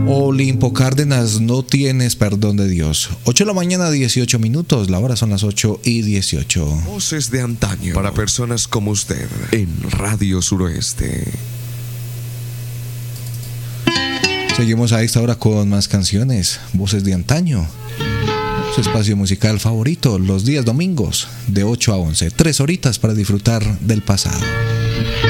Olimpo Cárdenas, no tienes perdón de Dios. 8 de la mañana, 18 minutos. La hora son las 8:18. Voces de antaño para personas como usted en Radio Suroeste. Seguimos a esta hora con más canciones. Voces de antaño. Su espacio musical favorito, los días domingos, de 8 a 11. 3 horitas para disfrutar del pasado.